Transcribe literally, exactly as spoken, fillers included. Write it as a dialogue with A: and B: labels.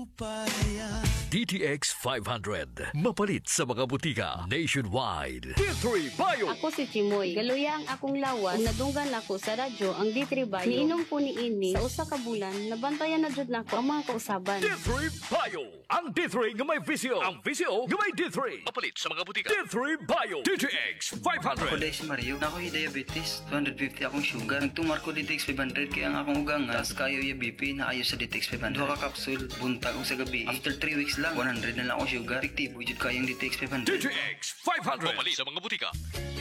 A: D T X five hundred. Mapalit sa mga butika nationwide. D three Bio.
B: Ako si Chimoy. Galuya ang akong lawas. Kung nadunggan ako sa radyo ang D three Bio. Niinom ko ni ini sa usa ka bulan. Nabantayan na jud nako ang mga kausaban.
A: D three Bio. Ang D three nga may visio. Ang visio nga may D three. Mapalit sa mga butika. D three Bio. D T X five
C: Ako
A: hundred.
C: dahil si Mario, na ako'y diabetes, two fifty akong sugar. Nagtumar ko D T X five hundred kaya ang akong ugang nga, tas kayo yung B P na ayo sa D T X five hundred. Duha ka kapsul, buntag ko sa gabi. After three weeks lang, one hundred na lang ako sugar. Fiktibo, jud kayong D T X five
A: D
C: hundred.
A: T X five hundred. Mapalit sa mga butika.